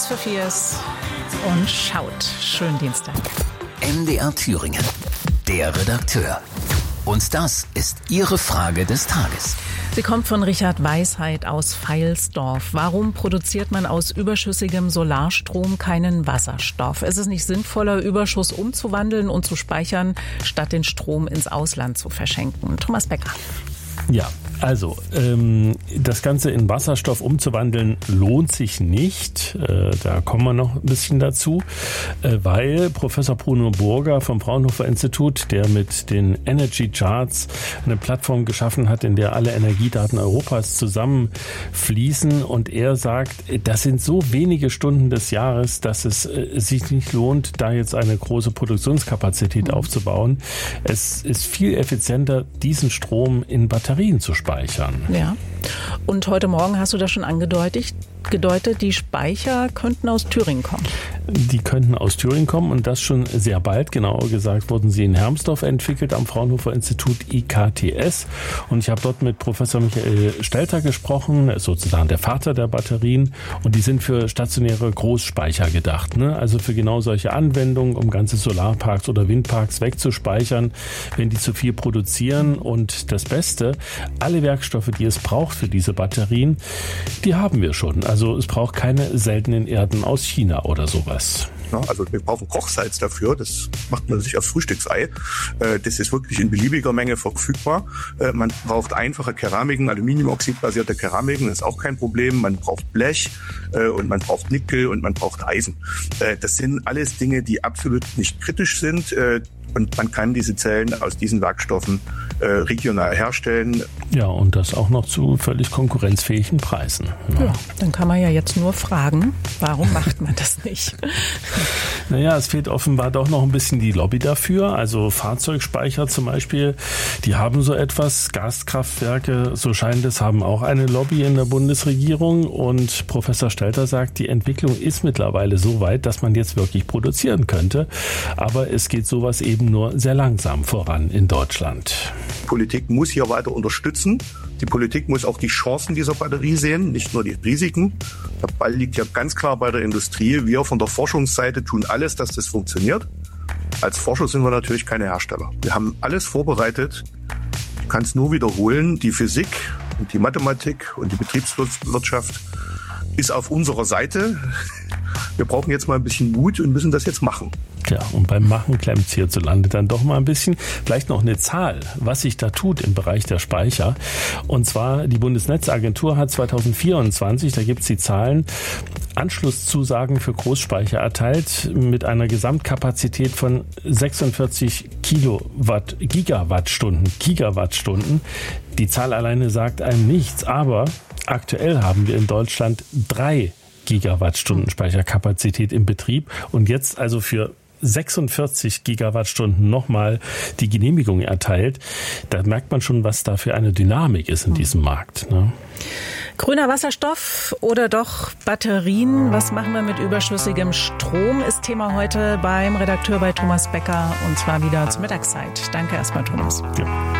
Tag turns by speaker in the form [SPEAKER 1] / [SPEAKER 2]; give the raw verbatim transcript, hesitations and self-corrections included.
[SPEAKER 1] für viers und schaut. Schönen Dienstag.
[SPEAKER 2] M D R Thüringen, der Redakteur. Und das ist Ihre Frage des Tages.
[SPEAKER 1] Sie kommt von Richard Weisheit aus Veilsdorf. Warum produziert man aus überschüssigem Solarstrom keinen Wasserstoff? Ist es nicht sinnvoller, Überschuss umzuwandeln und zu speichern, statt den Strom ins Ausland zu verschenken? Thomas Becker.
[SPEAKER 3] Ja, also ähm, das Ganze in Wasserstoff umzuwandeln lohnt sich nicht. Äh, da kommen wir noch ein bisschen dazu, äh, weil Professor Bruno Burger vom Fraunhofer Institut, der mit den Energy Charts eine Plattform geschaffen hat, in der alle Energiedaten Europas zusammenfließen, und er sagt, das sind so wenige Stunden des Jahres, dass es äh, sich nicht lohnt, da jetzt eine große Produktionskapazität mhm. aufzubauen. Es ist viel effizienter, diesen Strom in Batterien zu speichern.
[SPEAKER 1] Ja. Und heute Morgen hast du das schon angedeutet, gedeutet, die Speicher könnten aus Thüringen kommen.
[SPEAKER 3] Die könnten aus Thüringen kommen, und das schon sehr bald. Genauer gesagt wurden sie in Hermsdorf entwickelt am Fraunhofer Institut I K T S. Und ich habe dort mit Professor Michael Stelter gesprochen, er ist sozusagen der Vater der Batterien. Und die sind für stationäre Großspeicher gedacht, ne? Also für genau solche Anwendungen, um ganze Solarparks oder Windparks wegzuspeichern, wenn die zu viel produzieren. Und das Beste, alle Werkstoffe, die es braucht für diese Batterien, die haben wir schon. Also es braucht keine seltenen Erden aus China oder sowas.
[SPEAKER 4] Ja, also wir brauchen Kochsalz dafür, das macht man sich aufs Frühstücksei. Das ist wirklich in beliebiger Menge verfügbar. Man braucht einfache Keramiken, Aluminiumoxidbasierte Keramiken, das ist auch kein Problem. Man braucht Blech und man braucht Nickel und man braucht Eisen. Das sind alles Dinge, die absolut nicht kritisch sind. Und man kann diese Zellen aus diesen Werkstoffen äh, regional herstellen.
[SPEAKER 3] Ja, und das auch noch zu völlig konkurrenzfähigen Preisen. Ja.
[SPEAKER 1] Ja, dann kann man ja jetzt nur fragen, warum macht man das nicht?
[SPEAKER 3] Naja, es fehlt offenbar doch noch ein bisschen die Lobby dafür. Also Fahrzeugspeicher zum Beispiel, die haben so etwas. Gaskraftwerke, so scheint es, haben auch eine Lobby in der Bundesregierung. Und Professor Stelter sagt, die Entwicklung ist mittlerweile so weit, dass man jetzt wirklich produzieren könnte. Aber es geht sowas eben nur sehr langsam voran in Deutschland.
[SPEAKER 4] Die Politik muss hier weiter unterstützen. Die Politik muss auch die Chancen dieser Batterie sehen, nicht nur die Risiken. Der Ball liegt ja ganz klar bei der Industrie. Wir von der Forschungsseite tun alles, dass das funktioniert. Als Forscher sind wir natürlich keine Hersteller. Wir haben alles vorbereitet. Ich kann es nur wiederholen. Die Physik und die Mathematik und die Betriebswirtschaft ist auf unserer Seite. Wir brauchen jetzt mal ein bisschen Mut und müssen das jetzt machen.
[SPEAKER 3] Ja, und beim Machen klemmt es hierzulande dann doch mal ein bisschen. Vielleicht noch eine Zahl, was sich da tut im Bereich der Speicher. Und zwar, die Bundesnetzagentur hat zwanzig vierundzwanzig, da gibt es die Zahlen, Anschlusszusagen für Großspeicher erteilt mit einer Gesamtkapazität von sechsundvierzig Kilowatt, Gigawattstunden, Gigawattstunden. Die Zahl alleine sagt einem nichts, aber aktuell haben wir in Deutschland drei Gigawattstunden Speicherkapazität im Betrieb, und jetzt also für sechsundvierzig Gigawattstunden nochmal die Genehmigung erteilt. Da merkt man schon, was da für eine Dynamik ist in diesem Markt, ne?
[SPEAKER 1] Grüner Wasserstoff oder doch Batterien? Was machen wir mit überschüssigem Strom? Ist Thema heute beim Redakteur bei Thomas Becker, und zwar wieder zur Mittagszeit. Danke erstmal, Thomas.
[SPEAKER 3] Ja.